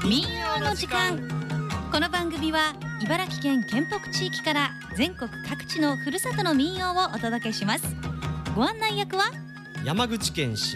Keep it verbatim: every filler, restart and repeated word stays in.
民謡の時間。この番組は茨城県県北地域から全国各地のふるさとの民謡をお届けします。ご案内役は山口県